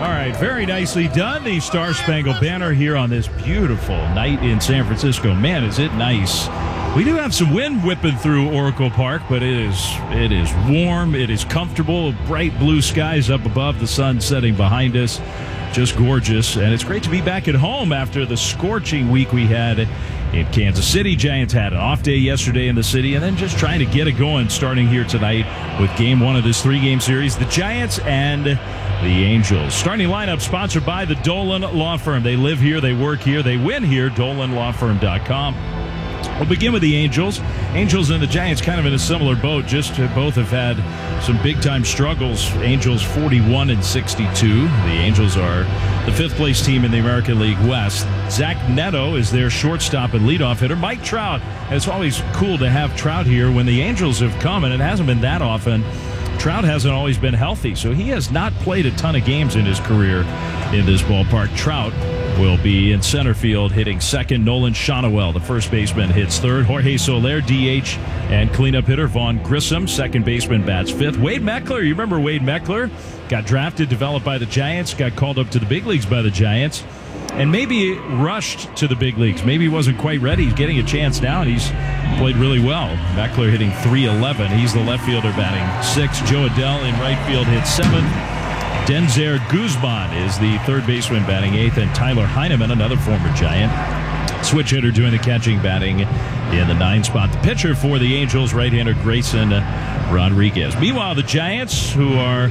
All right, very nicely done. The Star Spangled Banner here on this beautiful night in San Francisco. Man, is it nice. We do have some wind whipping through Oracle Park, but it is warm, it is comfortable, bright blue skies up above, the sun setting behind us. Just gorgeous, and it's great to be back at home after the scorching week we had in Kansas City. Giants had an off day yesterday in the city, and then just trying to get it going starting here tonight with game one of this three-game series, the Giants and the Angels. Starting lineup sponsored by the Dolan Law Firm. They live here, they work here, they win here, DolanLawFirm.com. We'll begin with the Angels. Angels and the Giants kind of in a similar boat. Just both have had some big-time struggles. Angels 41-62. The Angels are the fifth-place team in the American League West. Zach Neto is their shortstop and leadoff hitter. Mike Trout. It's always cool to have Trout here when the Angels have come, and it hasn't been that often. Trout hasn't always been healthy, so he has not played a ton of games in his career in this ballpark. Trout will be in center field hitting second. Nolan Shonowell, the first baseman, hits third. Jorge Soler, DH, and cleanup hitter Vaughn Grissom, second baseman, bats fifth. Wade Meckler, you remember Wade Meckler? Got drafted, developed by the Giants, got called up to the big leagues by the Giants, and maybe rushed to the big leagues. Maybe he wasn't quite ready. He's getting a chance now, and he's played really well. Meckler hitting .311. He's the left fielder batting sixth. Joe Adell in right field hits seventh. Denzer Guzman is the third baseman batting eighth, and Tyler Heineman, another former Giant, switch hitter doing the catching, batting in the ninth spot. The pitcher for the Angels, right-hander Grayson Rodriguez. Meanwhile, the Giants, who are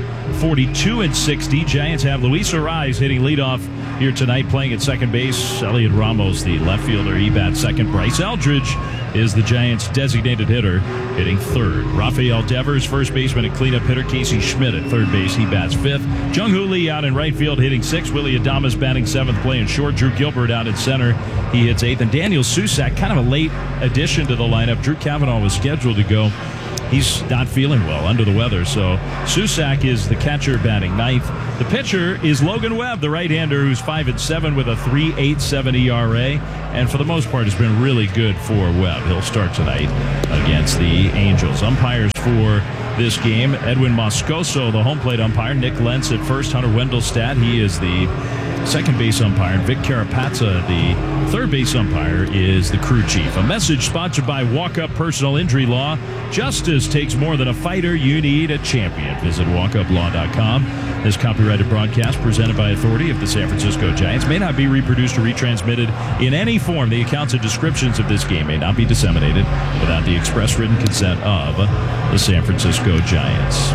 42-60, Giants have Luis Arraez hitting leadoff here tonight, playing at second base. Elliot Ramos, the left fielder, he bats second. Bryce Eldridge is the Giants' designated hitter, hitting third. Rafael Devers, first baseman and cleanup hitter. Casey Schmidt at third base, he bats fifth. Jung-Hoo Lee out in right field, hitting sixth. Willie Adames batting seventh, playing short. Drew Gilbert out at center, he hits eighth. And Daniel Susac, kind of a late addition to the lineup. Drew Cavanaugh was scheduled to go. He's not feeling well, under the weather, so Susac is the catcher batting ninth. The pitcher is Logan Webb, the right-hander, who's 5-7 with a 3.87 ERA, and for the most part has been really good for Webb. He'll start tonight against the Angels. Umpires for this game, Edwin Moscoso, the home plate umpire. Nick Lentz at first. Hunter Wendelstadt, he is the second base umpire, and Vic Carapazza, the third base umpire, is the crew chief. A message sponsored by Walk-Up Personal Injury Law. Justice takes more than a fighter. You need a champion. Visit walkuplaw.com. This copyrighted broadcast presented by authority of the San Francisco Giants may not be reproduced or retransmitted in any form. The accounts and descriptions of this game may not be disseminated without the express written consent of the San Francisco Giants.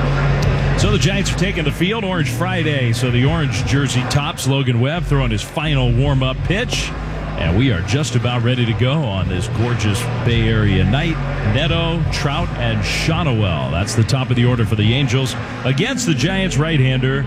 So the Giants are taking the field. Orange Friday. So the orange jersey tops. Logan Webb throwing his final warm-up pitch. And we are just about ready to go on this gorgeous Bay Area night. Neto, Trout, and Shonowell. That's the top of the order for the Angels against the Giants right-hander,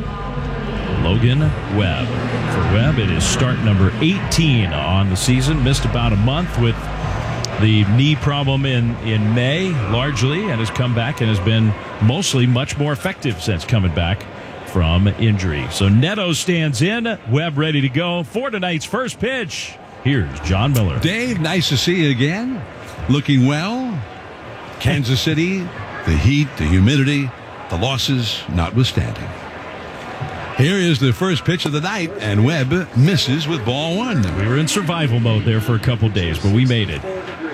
Logan Webb. For Webb, it is start number 18 on the season. Missed about a month with the knee problem in May, largely, and has come back and has been mostly much more effective since coming back from injury. So Neto stands in, Webb ready to go for tonight's first pitch. Here's John Miller. Dave, nice to see you again. Looking well. Kansas City, the heat, the humidity, the losses notwithstanding. Here is the first pitch of the night, and Webb misses with ball one. We were in survival mode there for a couple days, but we made it.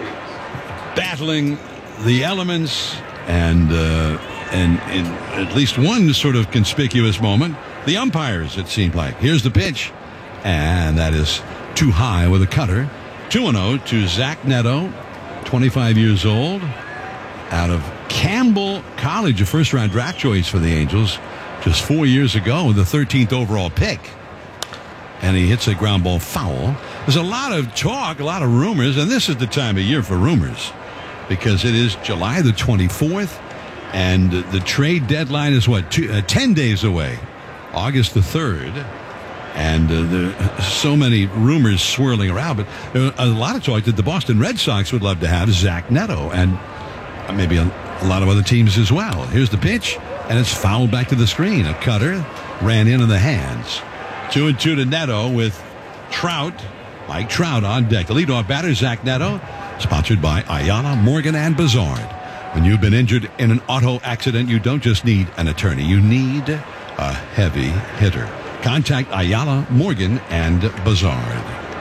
Battling the elements, and in at least one sort of conspicuous moment, the umpires, it seemed like. Here's the pitch, and that is too high with a cutter. 2-0 to Zach Neto, 25 years old, out of Campbell College, a first-round draft choice for the Angels just 4 years ago, the 13th overall pick. And he hits a ground ball foul. There's a lot of talk, a lot of rumors, and this is the time of year for rumors, because it is July the 24th, and the trade deadline is, 10 days away, August the 3rd. And there are so many rumors swirling around, but there are a lot of talk that the Boston Red Sox would love to have Zach Neto, and maybe a lot of other teams as well. Here's the pitch, and it's fouled back to the screen. A cutter ran into the hands. 2-2 to Neto with Trout, Mike Trout on deck. The leadoff batter, Zach Neto, sponsored by Ayala, Morgan, and Bazard. When you've been injured in an auto accident, you don't just need an attorney. You need a heavy hitter. Contact Ayala, Morgan, and Bazard.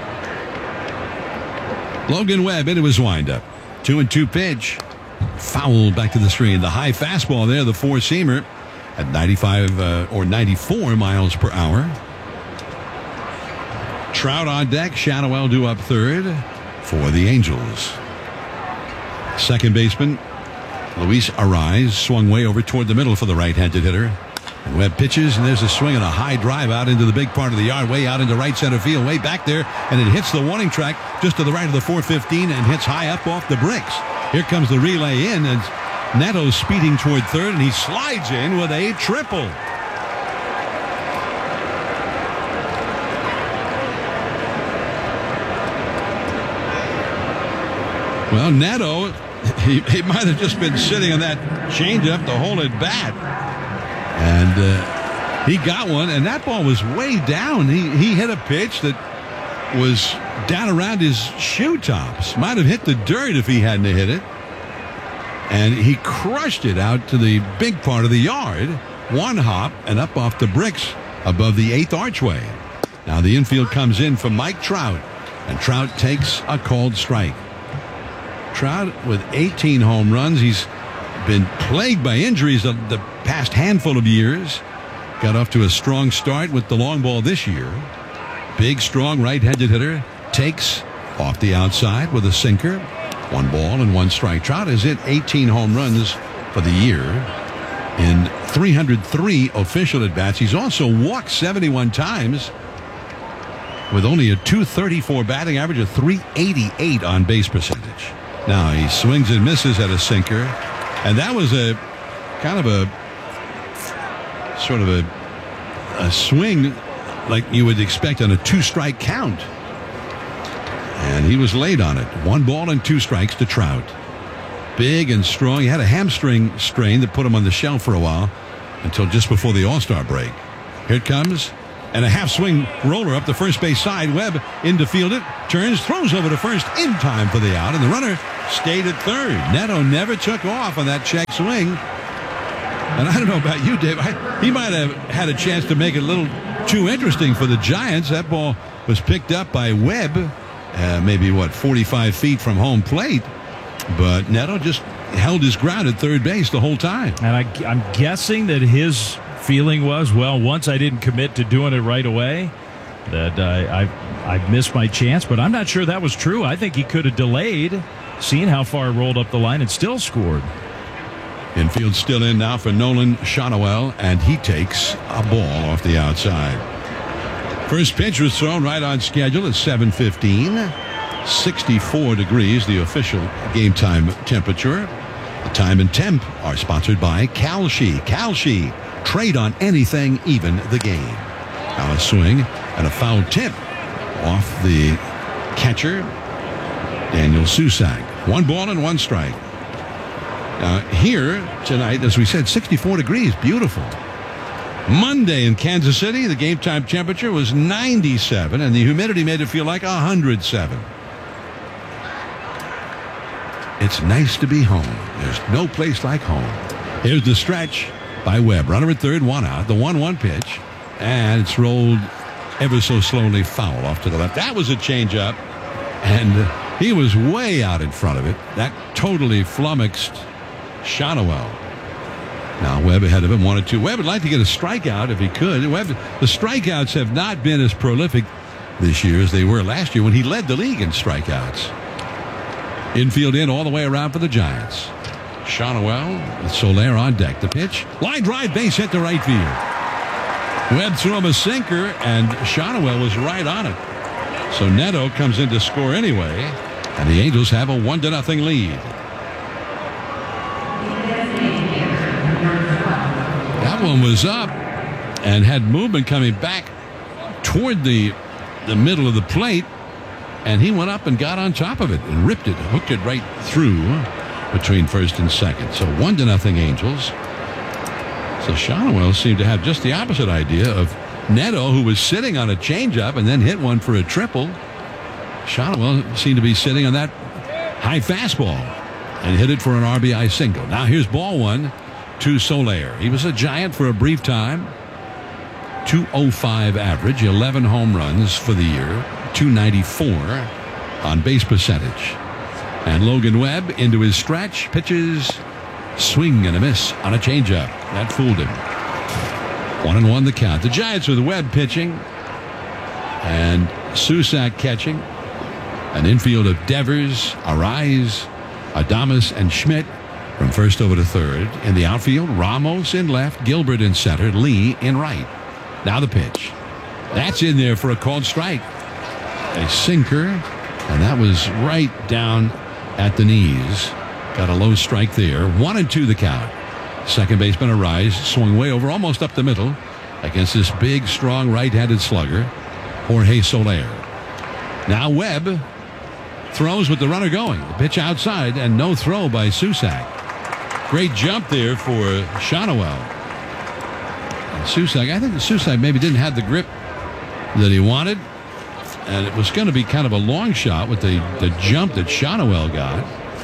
Logan Webb into his windup. 2-2 pitch. Foul back to the screen. The high fastball there, the four-seamer at 95 or 94 miles per hour. Trout on deck. Shadowell due up third for the Angels. Second baseman Luis Arraez swung way over toward the middle for the right-handed hitter. And Webb pitches, and there's a swing and a high drive out into the big part of the yard, way out into right center field, way back there, and it hits the warning track just to the right of the 415 and hits high up off the bricks. Here comes the relay in, and Neto's speeding toward third, and he slides in with a triple. Well, Neto, he might have just been sitting on that changeup to hold it bat. And he got one, and that ball was way down. He hit a pitch that was down around his shoe tops. Might have hit the dirt if he hadn't hit it. And he crushed it out to the big part of the yard. One hop and up off the bricks above the 8th archway. Now the infield comes in for Mike Trout, and Trout takes a called strike. Trout with 18 home runs. He's been plagued by injuries the past handful of years. Got off to a strong start with the long ball this year. Big, strong right-handed hitter. Takes off the outside with a sinker. 1 ball and 1 strike. Trout has hit 18 home runs for the year in 303 official at-bats. He's also walked 71 times with only a .234 batting average, a .388 on base percentage. Now he swings and misses at a sinker, and that was a kind of a sort of a swing like you would expect on a 2-strike count. And he was late on it. 1 ball and 2 strikes to Trout. Big and strong. He had a hamstring strain that put him on the shelf for a while until just before the All-Star break. Here it comes. And a half-swing roller up the first base side. Webb in to field it. Turns, throws over to first in time for the out. And the runner stayed at third. Neto never took off on that check swing. And I don't know about you, Dave. He might have had a chance to make it a little too interesting for the Giants. That ball was picked up by Webb. Maybe, 45 feet from home plate. But Neto just held his ground at third base the whole time. And I'm guessing that his feeling was, well, once I didn't commit to doing it right away, that I missed my chance. But I'm not sure that was true. I think he could have delayed, seen how far it rolled up the line, and still scored. Infield still in now for Nolan Shadowell, and he takes a ball off the outside. First pitch was thrown right on schedule at 7:15. 64 degrees, the official game time temperature. The time and temp are sponsored by Kalshi. Kalshi, trade on anything, even the game. Now a swing and a foul tip off the catcher, Daniel Susac. 1 ball and 1 strike. Here tonight, as we said, 64 degrees, beautiful. Monday in Kansas City, the game time temperature was 97, and the humidity made it feel like 107. It's nice to be home. There's no place like home. Here's the stretch by Webb. Runner at third, 1 out. The 1-1 pitch, and it's rolled ever so slowly foul off to the left. That was a changeup, and he was way out in front of it. That totally flummoxed Shadowell. Now Webb ahead of him, 1-2. Webb would like to get a strikeout if he could. Webb, the strikeouts have not been as prolific this year as they were last year when he led the league in strikeouts. Infield in all the way around for the Giants. Shadowell with Soler on deck. The pitch, line drive, base hit to right field. Webb threw him a sinker, and Shadowell was right on it. So Neto comes in to score anyway, and the Angels have a 1-0 lead. That one was up and had movement coming back toward the middle of the plate, and he went up and got on top of it and ripped it, hooked it right through between first and second. So 1-0 Angels. So Shadowell seemed to have just the opposite idea of Neto, who was sitting on a changeup and then hit one for a triple. Shadowell seemed to be sitting on that high fastball and hit it for an RBI single. Now here's ball 1 to Soler. He was a Giant for a brief time. .205 average, 11 home runs for the year, .294 on base percentage. And Logan Webb into his stretch, pitches, swing and a miss on a changeup. That fooled him. 1-1 the count. The Giants with Webb pitching and Susac catching. An infield of Devers, Arise, Adames, and Schmidt from first over to third. In the outfield, Ramos in left, Gilbert in center, Lee in right. Now the pitch. That's in there for a called strike. A sinker, and that was right down at the knees. Got a low strike there. 1-2 the count. Second baseman Arise swung way over, almost up the middle, against this big, strong right-handed slugger, Jorge Soler. Now Webb throws with the runner going. The pitch outside and no throw by Susac. Great jump there for Shawnuel. And Susac, I think Susac maybe didn't have the grip that he wanted. And it was going to be kind of a long shot with the jump that Shawnuel got.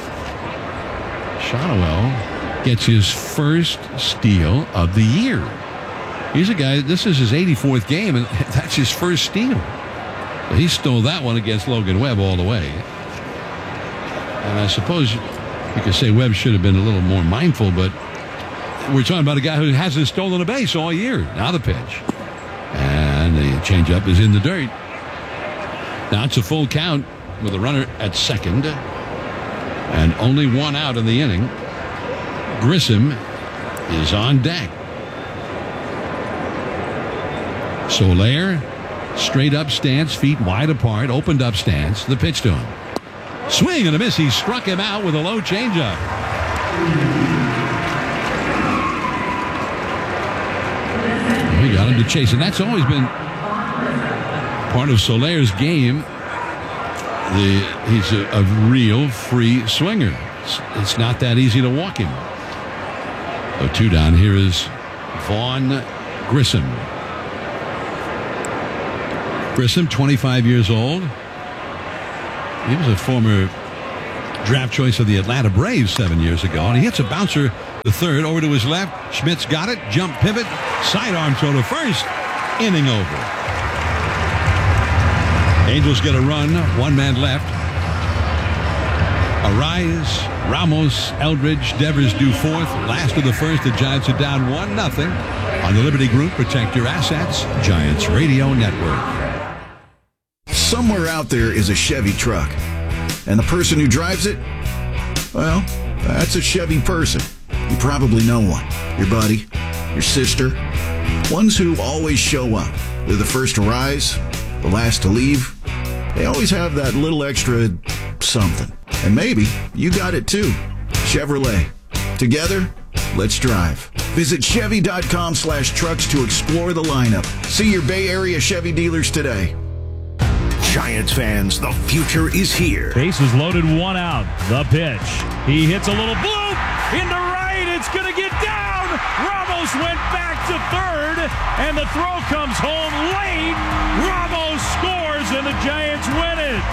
Shawnuel gets his first steal of the year. He's a guy, this is his 84th game, and that's his first steal. But he stole that one against Logan Webb all the way. And I suppose you could say Webb should have been a little more mindful, but we're talking about a guy who hasn't stolen a base all year. Now the pitch. And the changeup is in the dirt. Now it's a full count with a runner at second. And only one out in the inning. Grissom is on deck. Soler, straight up stance, feet wide apart, opened up stance. The pitch to him. Swing and a miss. He struck him out with a low changeup. He got him to chase, and that's always been part of Soler's game. He's a real free swinger. It's not that easy to walk him. So 2 down. Here is Vaughn Grissom. Grissom, 25 years old. He was a former draft choice of the Atlanta Braves 7 years ago, and he hits a bouncer the third over to his left. Schmidt's got it. Jump pivot. Sidearm throw to first. Inning over. Angels get a run. 1 man left. Arise, Ramos, Eldridge, Devers do fourth. Last of the first, the Giants are down 1-0 on the Liberty Group. Protect your assets. Giants Radio Network. Somewhere out there is a Chevy truck, and the person who drives it, well, that's a Chevy person. You probably know one. Your buddy, your sister, ones who always show up. They're the first to rise, the last to leave. They always have that little extra something. And maybe you got it too. Chevrolet. Together, let's drive. Visit Chevy.com/trucks to explore the lineup. See your Bay Area Chevy dealers today. Giants fans, the future is here. Bases loaded, 1 out. The pitch. He hits a little bloop into right. It's going to get down. Ramos went back to third, and the throw comes home late. Ramos scores, and the Giants win it.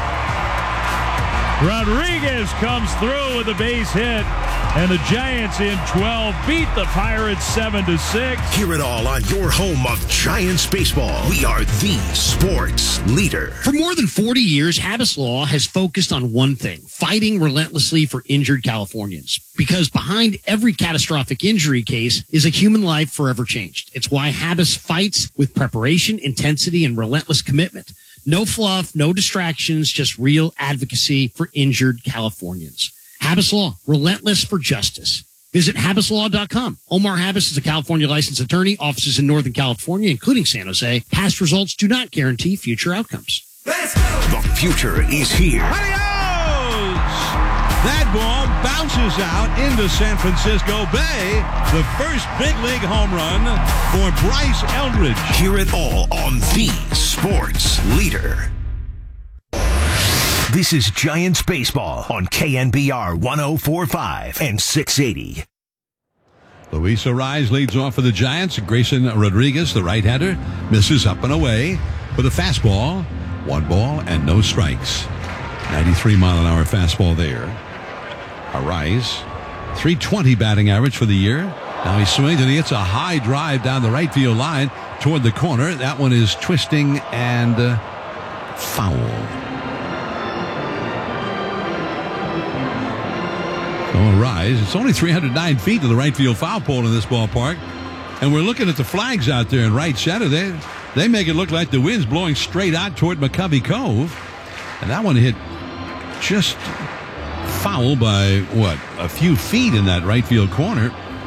Rodriguez comes through with a base hit, and the Giants in 12 beat the Pirates 7-6. Hear it all on your home of Giants baseball. We are the sports leader. For more than 40 years, Habas Law has focused on one thing: fighting relentlessly for injured Californians. Because behind every catastrophic injury case is a human life forever changed. It's why Habas fights with preparation, intensity, and relentless commitment. No fluff, no distractions, just real advocacy for injured Californians. Habas Law, relentless for justice. Visit HabasLaw.com. Omar Habas is a California licensed attorney, offices in Northern California, including San Jose. Past results do not guarantee future outcomes. The future is here. Adios! That ball bounces out into San Francisco Bay. The first big league home run for Bryce Eldridge. Hear it all on the sports leader. This is Giants baseball on KNBR 104.5 and 680. Luis Arise leads off for the Giants. Grayson Rodriguez, the right-hander, misses up and away with a fastball. 1 ball and no strikes. 93-mile-an-hour fastball there. Arise, 320 batting average for the year. Now he swings and he hits a high drive down the right field line. toward the corner. That one is twisting and foul. So Rise. It's only 309 feet to the right field foul pole in this ballpark. And we're looking at the flags out there in right center. They make it look like the wind's blowing straight out toward McCovey Cove. And that one hit just foul by, a few feet in that right field corner.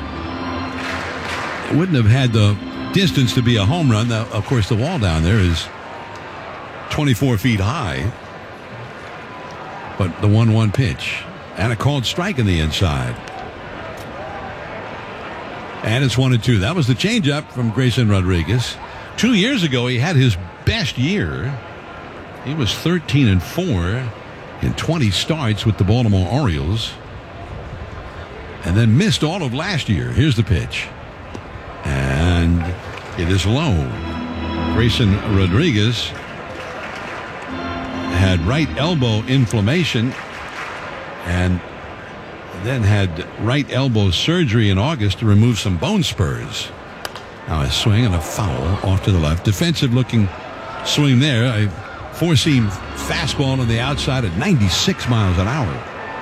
It wouldn't have had the distance to be a home run. Now, of course, the wall down there is 24 feet high. But the 1-1 pitch. And a called strike in the inside. And it's 1-2. That was the changeup from Grayson Rodriguez. 2 years ago, he had his best year. He was 13-4 in 20 starts with the Baltimore Orioles. And then missed all of last year. Here's the pitch. And it is low. Grayson Rodriguez had right elbow inflammation and then had right elbow surgery in August to remove some bone spurs. Now a swing and a foul off to the left. Defensive looking swing there. A four-seam fastball on the outside at 96 miles an hour.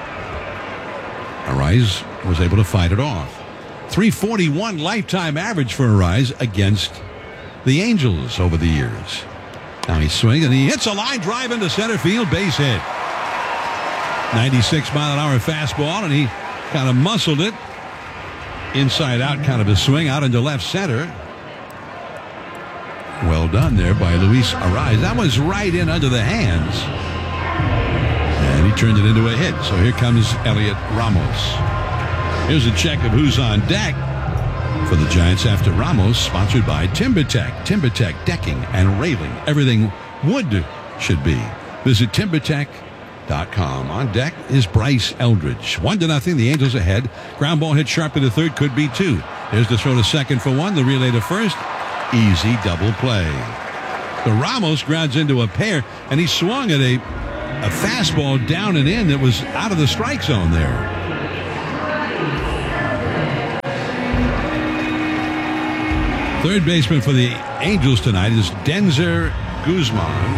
Arise was able to fight it off. 341 lifetime average for Arise against the Angels over the years. Now he's swinging and he hits a line drive into center field, base hit. 96 mile an hour fastball, and he kind of muscled it inside out, kind of a swing out into left center. Well done there by Luis Arise. That was right in under the hands, and he turned it into a hit. So here comes Elliot Ramos. Here's a check of who's on deck for the Giants after Ramos, sponsored by TimberTech. TimberTech decking and railing, everything wood should be. Visit TimberTech.com. On deck is Bryce Eldridge. 1-0. The Angels ahead. Ground ball hit sharply to third. Could be two. There's the throw to second for one. The relay to first. Easy double play. The Ramos grounds into a pair, and he swung at a fastball down and in that was out of the strike zone there. Third baseman for the Angels tonight is Denzer Guzman,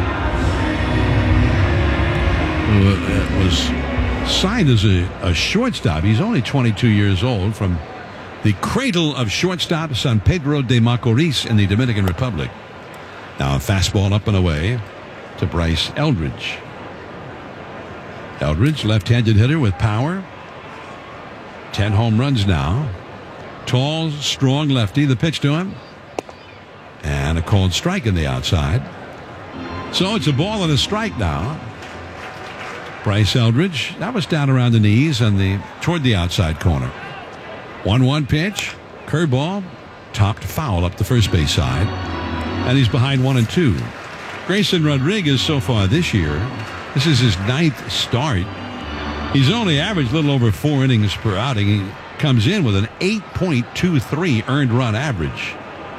who was signed as a shortstop. He's only 22 years old, from the cradle of shortstop San Pedro de Macorís in the Dominican Republic. Now a fastball up and away to Bryce Eldridge. Eldridge, left-handed hitter with power. 10 home runs now. Tall, strong lefty. The pitch to him. And a called strike in the outside. So it's a ball and a strike now. Bryce Eldridge, that was down around the knees and toward the outside corner. 1-1 pitch. Curveball. Topped foul up the first base side. And he's behind 1-2. Grayson Rodriguez so far this year, this is his 9th start. He's only averaged a little over 4 innings per outing. He comes in with an 8.23 earned run average.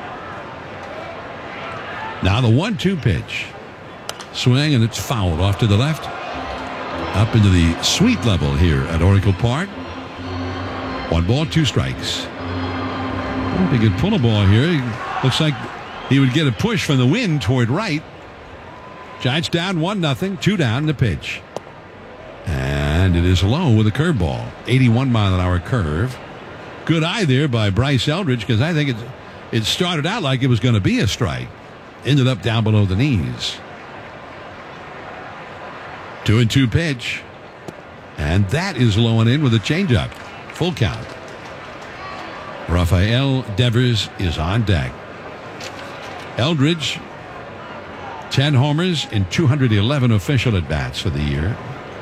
Now the 1-2 pitch. Swing, and it's fouled off to the left. Up into the sweet level here at Oracle Park. 1 ball, 2 strikes. If he could pull a ball here, looks like he would get a push from the wind toward right. Giants down 1-0, 2 down, the pitch. And it is low with a curveball. 81 mile an hour curve. Good eye there by Bryce Eldridge, because I think it started out like it was going to be a strike. Ended up down below the knees. 2-2 pitch. And that is low and in with a changeup. Full count. Rafael Devers is on deck. Eldridge, 10 homers in 211 official at-bats for the year.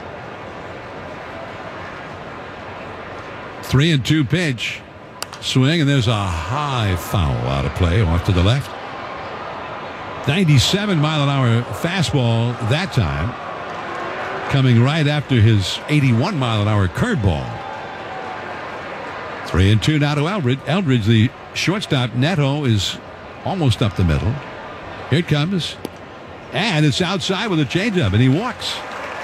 3-2 pitch. Swing, and there's a high foul out of play off to the left. 97 mile an hour fastball that time, coming right after his 81 mile an hour curveball. 3-2 now to Eldridge. Eldridge, the shortstop. Neto is almost up the middle. Here it comes. And it's outside with a changeup, and he walks.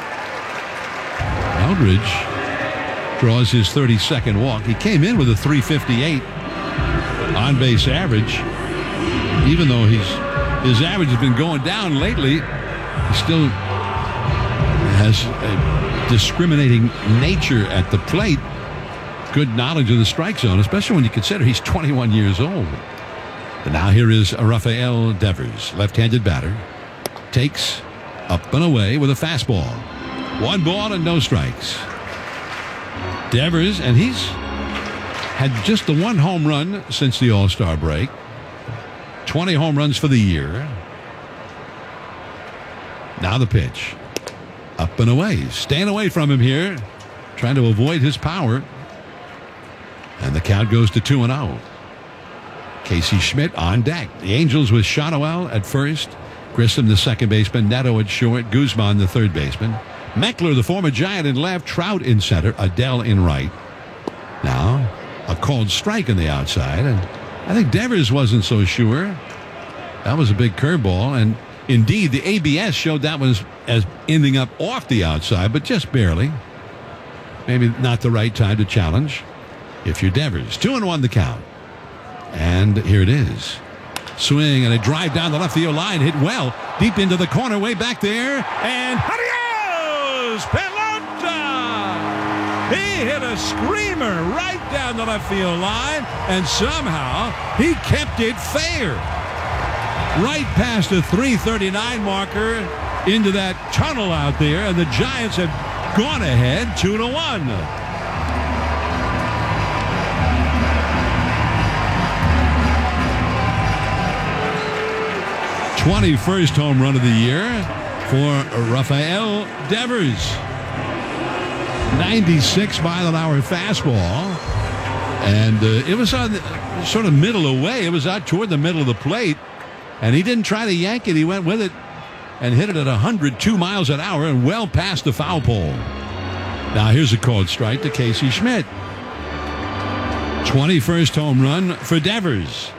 Eldridge draws his 32nd walk. He came in with a 358 on-base average. even though his average has been going down lately, he still has a discriminating nature at the plate. Good knowledge of the strike zone, especially when you consider he's 21 years old. And now here is Rafael Devers, left-handed batter. Takes up and away with a fastball. 1 ball and no strikes. Devers, and he's had just the 1 home run since the All-Star break. 20 home runs for the year. Now the pitch. Up and away. Staying away from him here. Trying to avoid his power. And the count goes to 2-0. Casey Schmidt on deck. The Angels with Shotwell at first. Grissom, the second baseman. Neto at short. Guzman, the third baseman. Meckler, the former Giant, in left. Trout in center. Adele in right. Now, a called strike on the outside. And I think Devers wasn't so sure. That was a big curveball. And indeed, the ABS showed that was as ending up off the outside, but just barely. Maybe not the right time to challenge if you're Devers. 2-1 the count. And here it is. Swing and a drive down the left field line. Hit well. Deep into the corner. Way back there. And adios! Pelota! He hit a screamer right down the left field line. And somehow he kept it fair. Right past the 339 marker into that tunnel out there. And the Giants have gone ahead 2-1. 21st home run of the year for Rafael Devers. 96-mile-an-hour fastball. And it was on sort of middle away. It was out toward the middle of the plate. And he didn't try to yank it. He went with it and hit it at 102 miles an hour and well past the foul pole. Now here's a called strike to Casey Schmidt. 21st home run for Devers.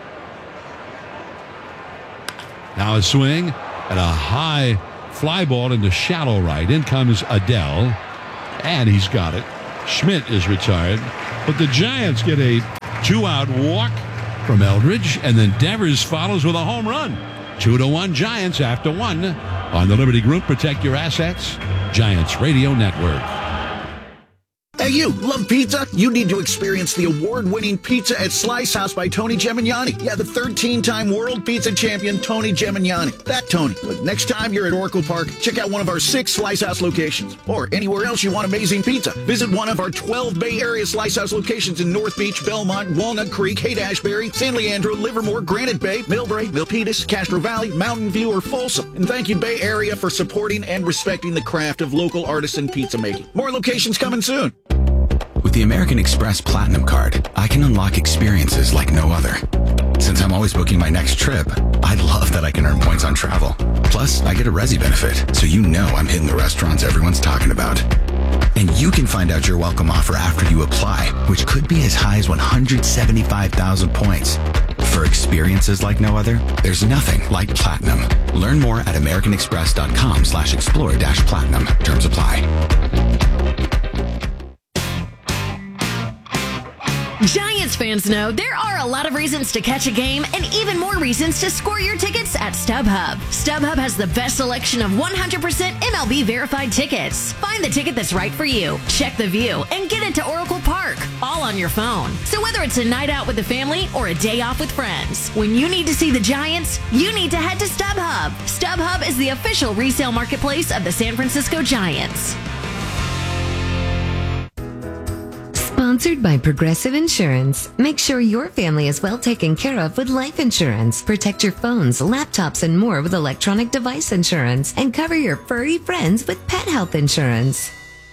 Now a swing and a high fly ball into shallow right. In comes Adele, and he's got it. Schmidt is retired, but the Giants get a 2-out walk from Eldridge, and then Devers follows with a home run. 2-1 Giants after 1 on the Liberty Group. Protect your assets. Giants Radio Network. Hey, you love pizza? You need to experience the award-winning pizza at Slice House by Tony Gemignani. Yeah, the 13-time world pizza champion, Tony Gemignani. That Tony. Look, next time you're at Oracle Park, check out one of our 6 Slice House locations. Or anywhere else you want amazing pizza. Visit one of our 12 Bay Area Slice House locations in North Beach, Belmont, Walnut Creek, Haight-Ashbury, San Leandro, Livermore, Granite Bay, Millbrae, Milpitas, Castro Valley, Mountain View, or Folsom. And thank you, Bay Area, for supporting and respecting the craft of local artisan pizza making. More locations coming soon. With the American Express Platinum Card, I can unlock experiences like no other. Since I'm always booking my next trip, I love that I can earn points on travel. Plus, I get a Resi benefit, so you know I'm hitting the restaurants everyone's talking about. And you can find out your welcome offer after you apply, which could be as high as 175,000 points. For experiences like no other, there's nothing like Platinum. Learn more at americanexpress.com/explore-platinum. Terms apply. Giants fans know there are a lot of reasons to catch a game and even more reasons to score your tickets at StubHub. StubHub has the best selection of 100% MLB verified tickets. Find the ticket that's right for you, check the view, and get into Oracle Park, all on your phone. So whether it's a night out with the family or a day off with friends, when you need to see the Giants, you need to head to StubHub. StubHub is the official resale marketplace of the San Francisco Giants. Sponsored by Progressive Insurance. Make sure your family is well taken care of with life insurance. Protect your phones, laptops, and more with electronic device insurance. And cover your furry friends with pet health insurance.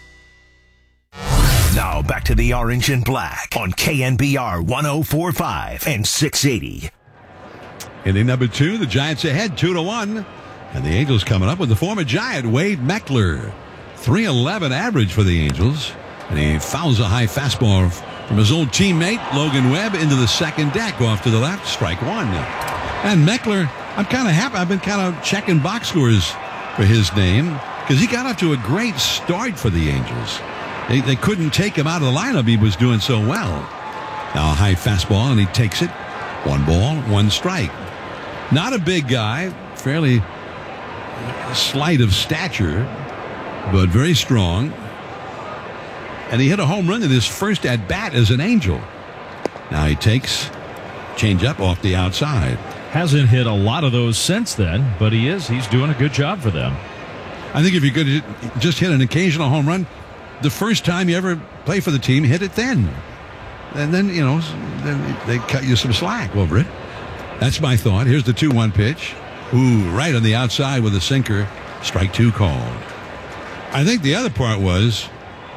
Now back to the Orange and Black on KNBR 104.5 and 680. Inning number 2, the Giants ahead 2-1. And the Angels coming up with the former Giant, Wade Meckler. 311 average for the Angels. And he fouls a high fastball from his old teammate, Logan Webb, into the second deck, off to the left, strike 1. And Meckler, I'm kind of happy. I've been kind of checking box scores for his name because he got off to a great start for the Angels. They couldn't take him out of the lineup. He was doing so well. Now a high fastball, and he takes it. 1 ball, 1 strike. Not a big guy, fairly slight of stature, but very strong. And he hit a home run in his first at-bat as an Angel. Now he takes change-up off the outside. Hasn't hit a lot of those since then, but he's doing a good job for them. I think if you could just hit an occasional home run, the first time you ever play for the team, hit it then. And then, then they cut you some slack over it. That's my thought. Here's the 2-1 pitch. Ooh, right on the outside with a sinker. Strike 2 called. I think the other part was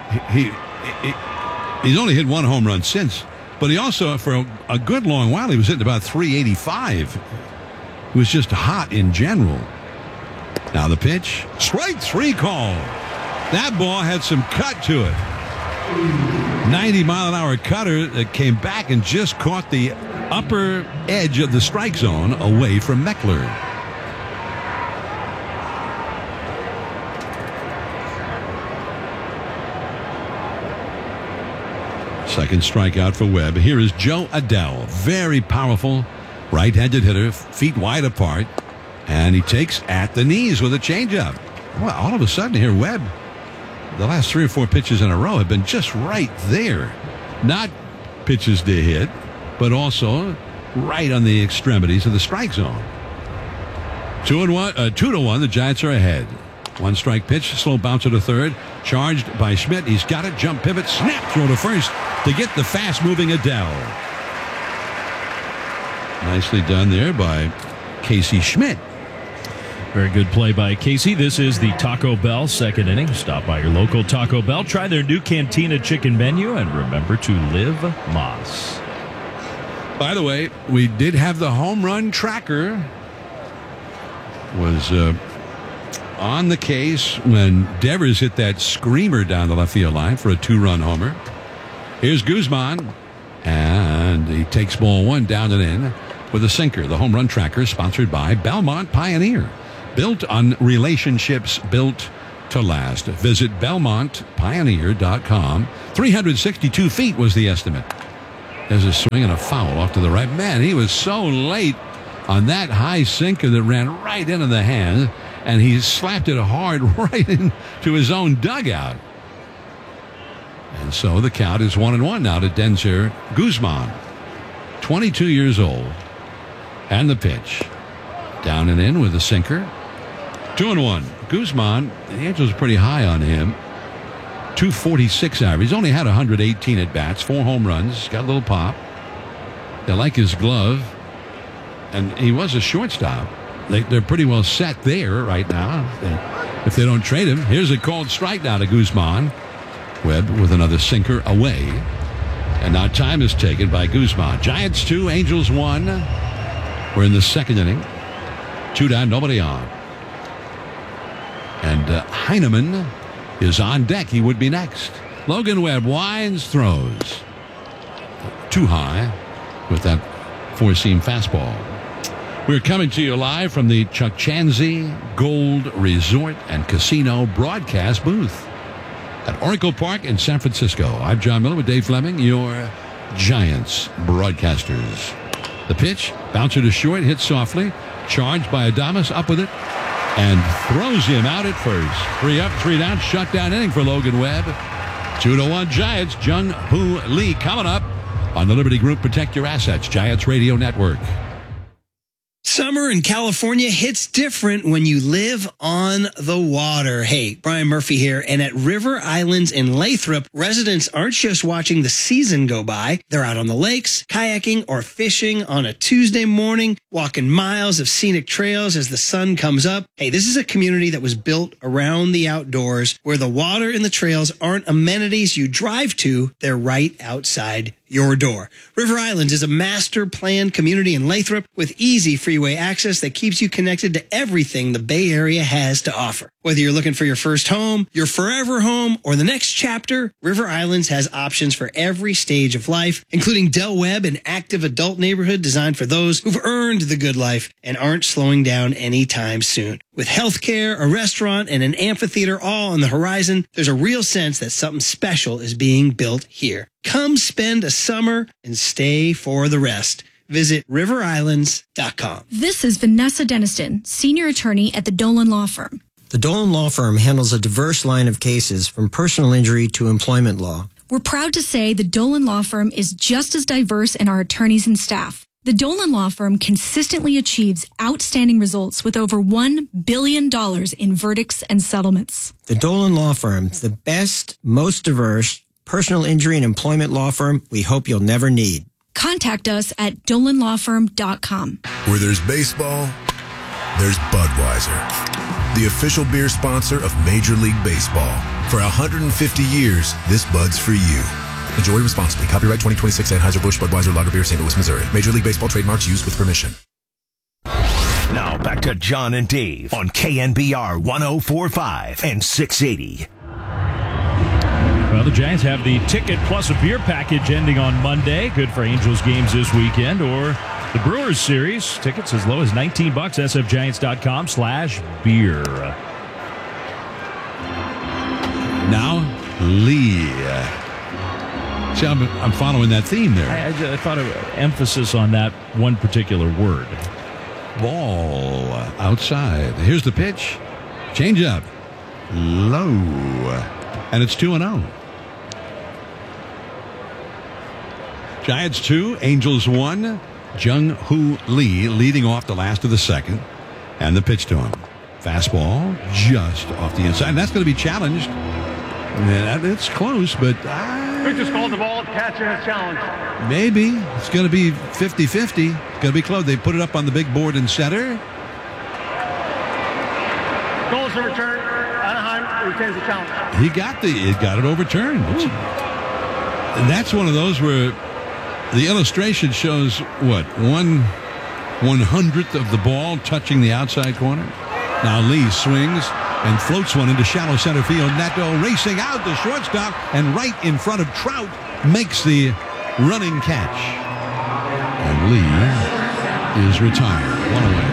he's only hit 1 home run since, but he also, for a good long while, he was hitting about 385. He was just hot in general. Now the pitch. Strike 3 call. That ball had some cut to it. 90-mile-an-hour cutter that came back and just caught the upper edge of the strike zone away from Meckler. Second strikeout for Webb. Here is Joe Adell. Very powerful right-handed hitter, feet wide apart, and he takes at the knees with a changeup. Well, all of a sudden here, Webb, the last 3 or 4 pitches in a row have been just right there. Not pitches to hit, but also right on the extremities of the strike zone. 2-1. The Giants are ahead. 1 strike pitch, slow bouncer to third, charged by Schmidt. He's got it, jump pivot, snap throw to first to get the fast-moving Adell. Nicely done there by Casey Schmidt. Very good play by Casey. This is the Taco Bell second inning. Stop by your local Taco Bell. Try their new Cantina chicken menu, and remember to live Moss. By the way, we did have the home run tracker. Was on the case when Devers hit that screamer down the left field line for a 2-run homer. Here's Guzman, and he takes ball 1 down and in with a sinker. The home run tracker sponsored by Belmont Pioneer. Built on relationships built to last. Visit BelmontPioneer.com. 362 feet was the estimate. There's a swing and a foul off to the right. Man, he was so late on that high sinker that ran right into the hand, and he slapped it hard right into his own dugout. And so the count is 1-1 now to Denzer Guzman, 22 years old. And the pitch. Down and in with the sinker. 2-1. Guzman, the Angels are pretty high on him. 246 average. He's only had 118 at-bats, 4 home runs, got a little pop. They like his glove. And he was a shortstop. They're pretty well set there right now. If they don't trade him, here's a called strike now to Guzman. Webb with another sinker away. And now time is taken by Guzman. Giants 2, Angels 1. We're in the second inning. 2 down, nobody on. And Heineman is on deck. He would be next. Logan Webb winds, throws. Too high with that 4-seam fastball. We're coming to you live from the Chuck Chanzy Gold Resort and Casino broadcast booth at Oracle Park in San Francisco. I'm John Miller with Dave Fleming, your Giants broadcasters. The pitch, bouncer to short, hit softly, charged by Adames, up with it, and throws him out at first. 3 up, 3 down, shutdown inning for Logan Webb. 2-1 Giants. Jung-Hoo Lee coming up on the Liberty Group Protect Your Assets Giants Radio Network. Summer in California hits different when you live on the water. Hey, Brian Murphy here, and at River Islands in Lathrop, residents aren't just watching the season go by. They're out on the lakes, kayaking or fishing on a Tuesday morning, walking miles of scenic trails as the sun comes up. Hey, this is a community that was built around the outdoors, where the water and the trails aren't amenities you drive to, they're right outside your door. River Islands is a master planned community in Lathrop with easy freeway access that keeps you connected to everything the Bay Area has to offer. Whether you're looking for your first home, your forever home, or the next chapter, River Islands has options for every stage of life, including Del Webb, an active adult neighborhood designed for those who've earned the good life and aren't slowing down anytime soon. With healthcare, a restaurant, and an amphitheater all on the horizon, there's a real sense that something special is being built here. Come spend a summer and stay for the rest. Visit riverislands.com. This is Vanessa Deniston, senior attorney at the Dolan Law Firm. The Dolan Law Firm handles a diverse line of cases from personal injury to employment law. We're proud to say the Dolan Law Firm is just as diverse in our attorneys and staff. The Dolan Law Firm consistently achieves outstanding results with over $1 billion in verdicts and settlements. The Dolan Law Firm, the best, most diverse personal injury and employment law firm we hope you'll never need. Contact us at dolanlawfirm.com. Where there's baseball, there's Budweiser, the official beer sponsor of Major League Baseball. For 150 years, this Bud's for you. Enjoy responsibly. Copyright 2026 Anheuser-Busch Budweiser Lager Beer, St. Louis, Missouri. Major League Baseball trademarks used with permission. Now back to John and Dave on KNBR 104.5 and 680. Well, the Giants have the ticket plus a beer package ending on Monday. Good for Angels games this weekend, or the Brewers series. Tickets as low as $19. sfgiants.com/beer. Now, Lee. See, I'm following that theme there. I thought of emphasis on that one particular word. Ball outside. Here's the pitch. Change up. Low. And it's 2-0. Giants 2, Angels 1. Jung-Hoo Lee leading off the last of the second. And the pitch to him. Fastball just off the inside. And that's going to be challenged. It's close, but Pitcher's called the ball, catcher has challenged. Maybe. It's going to be 50-50. It's going to be close. They put it up on the big board in center. Goals in return. Anaheim retains the challenge. He got it overturned. And that's one of those where the illustration shows what, 1/100th of the ball touching the outside corner. Now Lee swings and floats one into shallow center field. Neto racing out the shortstop and right in front of Trout makes the running catch. And Lee is retired. One away.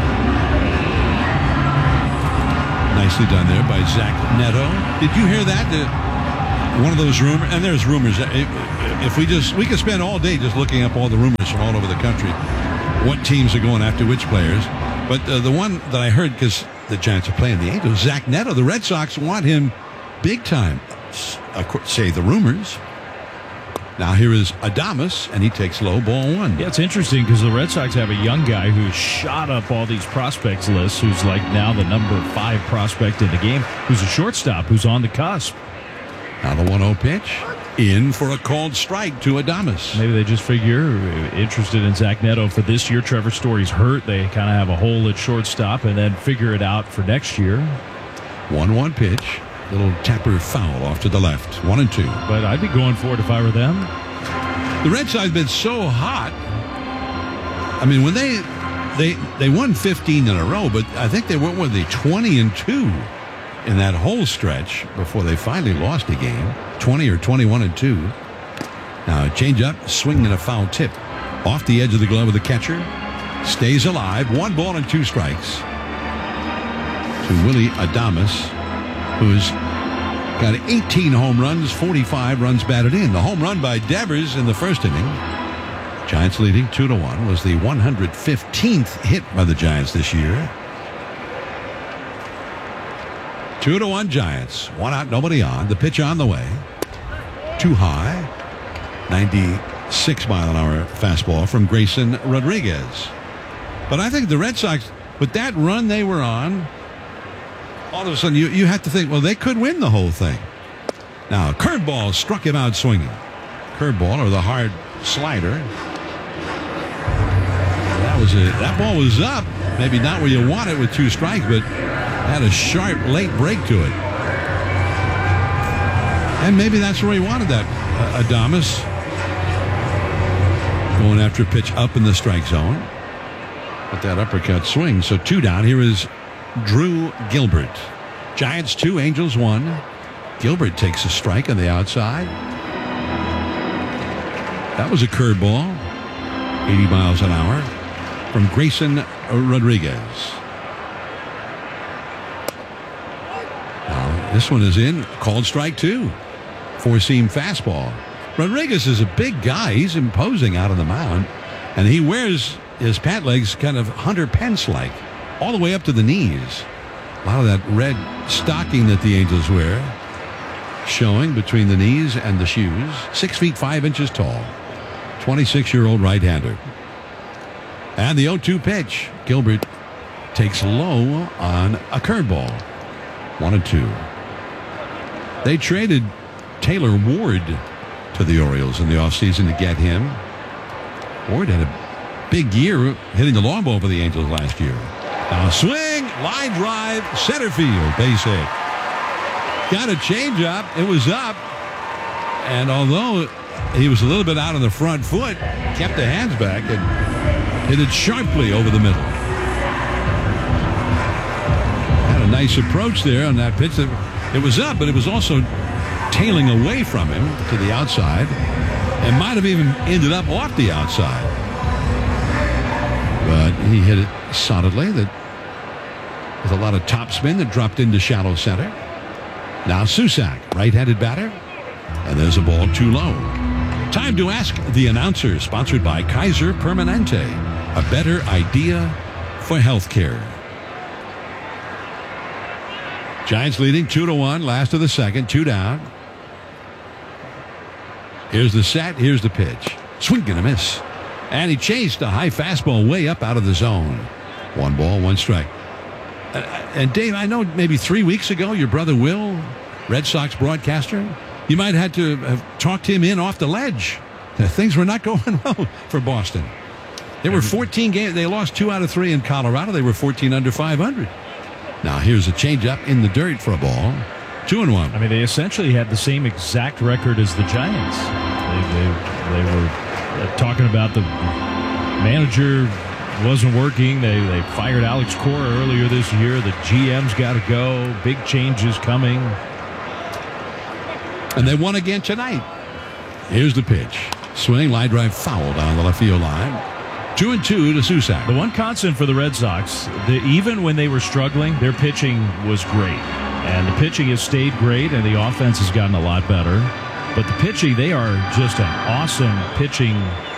Nicely done there by Zach Neto. Did you hear that? One of those rumors, and there's rumors. If we could spend all day just looking up all the rumors from all over the country, what teams are going after which players. But the one that I heard, because the Giants are playing the Angels, Zach Neto, the Red Sox want him big time, say the rumors. Now here is Adames, and he takes low, ball one. Yeah, it's interesting because the Red Sox have a young guy who's shot up all these prospects lists, who's like now the number 5 prospect in the game, who's a shortstop, who's on the cusp. Now the 1-0 pitch. In for a called strike to Adames. Maybe they just figure, interested in Zach Neto for this year. Trevor Story's hurt. They kind of have a hole at shortstop and then figure it out for next year. 1-1 pitch. Little tapper foul off to the left. 1-2. But I'd be going for it if I were them. The Red Sox have been so hot. I mean, when they won 15 in a row, but I think they went with the 20-2 in that whole stretch before they finally lost a game. 20 or 21-2. Now a change up, swing and a foul tip. Off the edge of the glove of the catcher. Stays alive. 1 ball and 2 strikes. To Willy Adames, who's got 18 home runs, 45 runs batted in. The home run by Devers in the first inning. Giants leading 2-1 was the 115th hit by the Giants this year. 2-1 Giants. 1 out, nobody on. The pitch on the way. Too high. 96-mile-an-hour fastball from Grayson Rodriguez. But I think the Red Sox, with that run they were on, all of a sudden you have to think, well, they could win the whole thing. Now, curveball struck him out swinging. Curveball, or the hard slider. That ball was up. Maybe not where you want it with 2 strikes, but had a sharp late break to it. And maybe that's where he wanted that. Adames going after a pitch up in the strike zone. But that uppercut swing. So 2 down. Here is Drew Gilbert. Giants 2, Angels 1. Gilbert takes a strike on the outside. That was a curveball. 80 miles an hour from Grayson Rodriguez. Now, this one is in. Called strike 2. 4-seam fastball. Rodriguez is a big guy. He's imposing out on the mound. And he wears his pant legs kind of Hunter Pence-like, all the way up to the knees. A lot of that red stocking that the Angels wear showing between the knees and the shoes. 6 feet 5 inches tall. 26-year-old right-hander. And the 0-2 pitch. Gilbert takes low on a curveball. 1-2. They traded Taylor Ward to the Orioles in the offseason to get him. Ward had a big year hitting the long ball for the Angels last year. Now swing, line drive, center field, base hit. Got a changeup. It was up. And although he was a little bit out on the front foot, kept the hands back and hit it sharply over the middle. Had a nice approach there on that pitch. It was up, but it was also tailing away from him to the outside. And might have even ended up off the outside. But he hit it solidly with a lot of topspin that dropped into shallow center. Now Susac, right-handed batter. And there's a ball too low. Time to ask the announcer, sponsored by Kaiser Permanente. A better idea for healthcare. Giants leading 2-1, last of the second, 2 down. Here's the set, here's the pitch. Swing and a miss. And he chased a high fastball way up out of the zone. 1 ball, 1 strike. And Dave, I know maybe 3 weeks ago, your brother Will, Red Sox broadcaster, you might have had to have talked him in off the ledge. Things were not going well for Boston. They were 14 games. They lost 2 out of 3 in Colorado. They were 14 under 500. Now here's a changeup in the dirt for a ball. 2-1. I mean, they essentially had the same exact record as the Giants. They were talking about the manager wasn't working. They fired Alex Cora earlier this year. The GM's got to go. Big changes coming. And they won again tonight. Here's the pitch. Swing, line drive, foul down the left field line. 2-2 to Susac. The one constant for the Red Sox, even when they were struggling, their pitching was great. And the pitching has stayed great, and the offense has gotten a lot better. But the pitching, they are just an awesome pitching